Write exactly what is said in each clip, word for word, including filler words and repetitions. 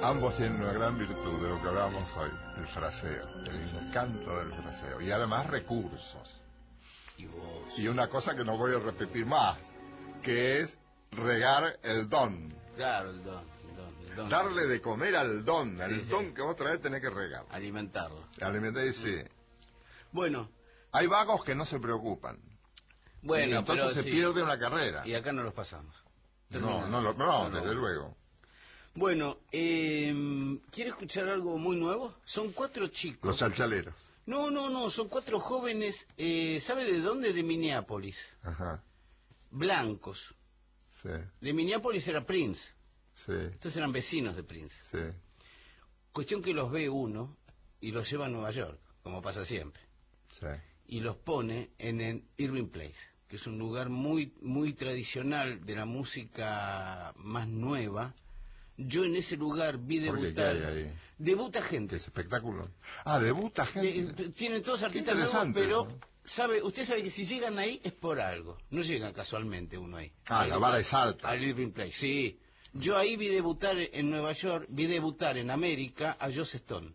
Ambos tienen una gran virtud de lo que hablábamos hoy, el fraseo, el encanto del fraseo, y además recursos. Y vos. Y una cosa que no voy a repetir más, que es regar el don. Claro, el don, el don, el don. Darle de comer al don, Sí, al sí. don que vos traes tenés que regar. Alimentarlo. Alimentar y sí. Bueno. Hay vagos que no se preocupan. Bueno, y entonces pero se sí. pierde una carrera. Y acá no los pasamos. No, no, lo, no, no, desde luego. Bueno, eh, ¿quiere escuchar algo muy nuevo? Son cuatro chicos. Los chalchaleros. No, no, no, son cuatro jóvenes, eh, ¿sabe de dónde? De Minneapolis. Ajá. Blancos. Sí. De Minneapolis era Prince. Sí. Estos eran vecinos de Prince. Sí. Cuestión que los ve uno y los lleva a Nueva York, como pasa siempre. Sí. Y los pone en el Irving Place, que es un lugar muy, muy tradicional de la música más nueva. Yo en ese lugar vi debutar... ¿Qué hay ahí? Debuta gente. ¿Qué espectáculo? Ah, debuta gente. De, tienen todos artistas Qué nuevos, pero... ¿no? sabe usted sabe que si llegan ahí es por algo. No llegan casualmente uno ahí. Ah, la vara es alta. Al Irving Place, sí. Yo ahí vi debutar en Nueva York, vi debutar en América a Joss Stone.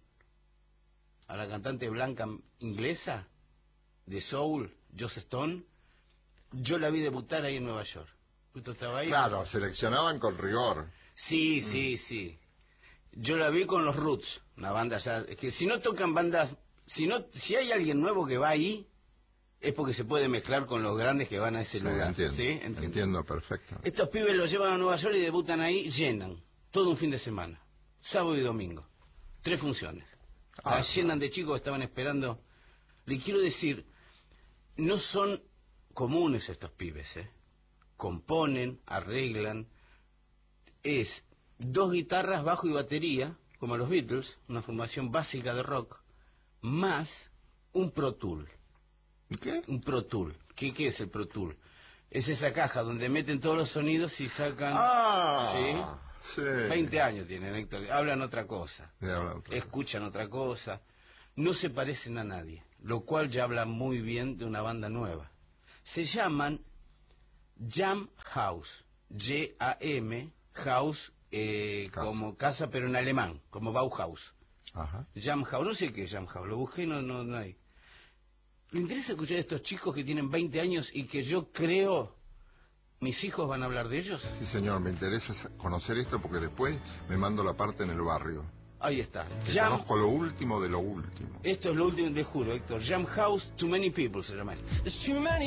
A la cantante blanca inglesa de soul, Joss Stone. Yo la vi debutar ahí en Nueva York. ¿Usted estaba ahí? Claro, seleccionaban con rigor. Sí, sí, mm. sí. Yo la vi con los Roots, una banda ya... Es que si no tocan bandas... Si no, si hay alguien nuevo que va ahí, es porque se puede mezclar con los grandes que van a ese sí, lugar. Entiendo, ¿Sí? Entiendo. entiendo perfecto. Estos pibes los llevan a Nueva York y debutan ahí, llenan. Todo un fin de semana. Sábado y domingo. Tres funciones. Ah, Las llenan de chicos que estaban esperando. Le quiero decir, no son comunes estos pibes, ¿eh? Componen, arreglan. Es dos guitarras, bajo y batería, como los Beatles, una formación básica de rock, más un Pro Tool. ¿Qué? Un Pro Tool. ¿Qué, qué es el Pro Tool? Es esa caja donde meten todos los sonidos y sacan... Ah, ¿sí? Sí. veinte años tienen, Héctor. Hablan otra cosa. Hablan otra escuchan cosa. otra cosa. No se parecen a nadie, lo cual ya habla muy bien de una banda nueva. Se llaman Jam House. G A M House, eh, casa. Como casa, pero en alemán, como Bauhaus. Ajá. Jam House, no sé qué es Jam House, lo busqué y no, no, no hay. Me interesa escuchar a estos chicos que tienen veinte años y que yo creo, mis hijos van a hablar de ellos. Sí, señor, me interesa conocer esto porque después me mando la parte en el barrio. Ahí está. Que Jam... conozco lo último de lo último. Esto es lo último, te juro, Héctor. Jam House, Too Many People se llama esto.